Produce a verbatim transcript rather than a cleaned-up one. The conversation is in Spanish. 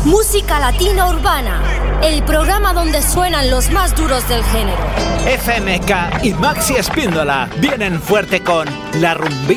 Música Latina Urbana, el programa donde suenan los más duros del género. F M K y Maxi Espíndola vienen fuerte con La Rumbita.